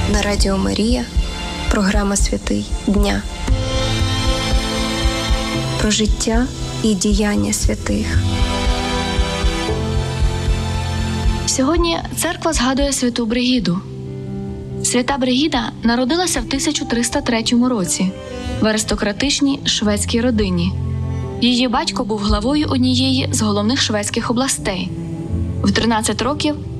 На Радіо Марія програма «Святий дня». Про життя і діяння святих. Сьогодні церква згадує святу Бригіду. Свята Бригіда народилася в 1303 році в аристократичній шведській родині. Її батько був главою однієї з головних шведських областей. В 13 років